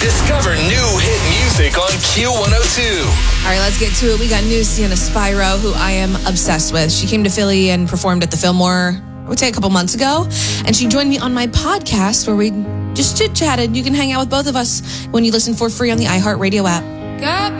Discover new hit music on Q102. All right, let's get to it. We got new Sienna Spyro, who I am obsessed with. She came to Philly and performed at the Fillmore, I would say a couple months ago. And she joined me on my podcast where we just chit-chatted. You can hang out with both of us when you listen for free on the iHeartRadio app.